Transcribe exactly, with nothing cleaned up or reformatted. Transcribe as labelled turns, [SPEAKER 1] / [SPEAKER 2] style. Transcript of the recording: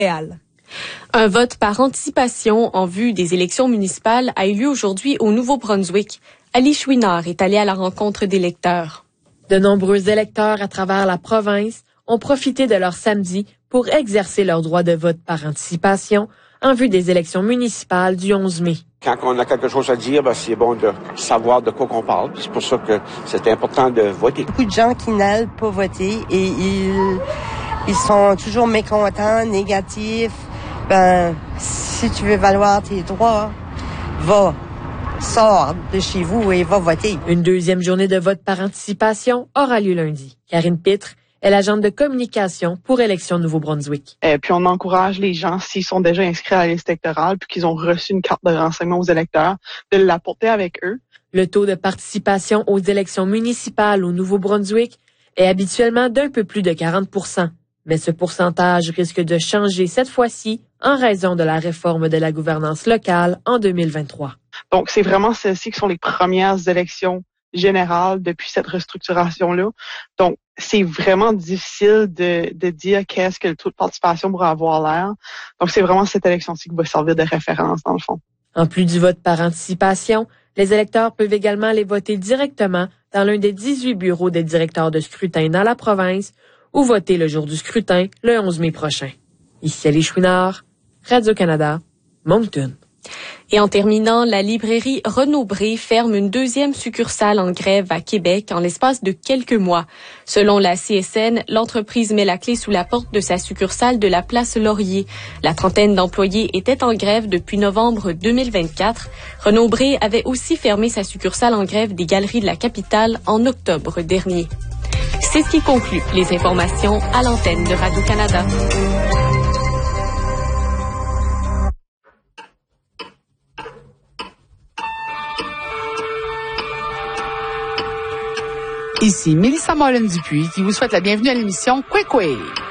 [SPEAKER 1] Montréal.
[SPEAKER 2] Un vote par anticipation en vue des élections municipales a eu lieu aujourd'hui au Nouveau-Brunswick. Ali Chouinard est allé à la rencontre d'électeurs.
[SPEAKER 3] De nombreux électeurs à travers la province ont profité de leur samedi pour exercer leur droit de vote par anticipation en vue des élections municipales du onze mai.
[SPEAKER 4] Quand on a quelque chose à dire, ben, c'est bon de savoir de quoi qu'on parle. C'est pour ça que c'est important de voter.
[SPEAKER 5] Beaucoup de gens qui n'allent pas voter et ils, ils sont toujours mécontents, négatifs. Ben, si tu veux valoir tes droits, va, sors de chez vous et va voter.
[SPEAKER 3] Une deuxième journée de vote par anticipation aura lieu lundi. Karine Pitre est l'agente de communication pour Élections Nouveau-Brunswick.
[SPEAKER 6] Euh, puis on encourage les gens, s'ils sont déjà inscrits à la liste électorale puis qu'ils ont reçu une carte de renseignement aux électeurs, de l'apporter avec eux.
[SPEAKER 3] Le taux de participation aux élections municipales au Nouveau-Brunswick est habituellement d'un peu plus de quarante pour cent. Mais ce pourcentage risque de changer cette fois-ci en raison de la réforme de la gouvernance locale en deux mille vingt-trois.
[SPEAKER 6] Donc, c'est vraiment celles-ci qui sont les premières élections générales depuis cette restructuration-là. Donc, c'est vraiment difficile de, de dire qu'est-ce que le taux de participation pourrait avoir l'air. Donc, c'est vraiment cette élection-ci qui va servir de référence, dans le fond.
[SPEAKER 3] En plus du vote par anticipation, les électeurs peuvent également aller voter directement dans l'un des dix-huit bureaux des directeurs de scrutin dans la province ou voter le jour du scrutin, le onze mai prochain. Ici Ali Chouinard, Radio-Canada, Moncton.
[SPEAKER 2] Et en terminant, la librairie Renaud-Bré ferme une deuxième succursale en grève à Québec en l'espace de quelques mois. Selon la C S N, l'entreprise met la clé sous la porte de sa succursale de la place Laurier. La trentaine d'employés étaient en grève depuis novembre deux mille vingt-quatre. Renaud-Bré avait aussi fermé sa succursale en grève des Galeries de la Capitale en octobre dernier. C'est ce qui conclut les informations à l'antenne de Radio-Canada.
[SPEAKER 1] Ici Mélissa Mollin-Dupuis qui vous souhaite la bienvenue à l'émission Quick Wave.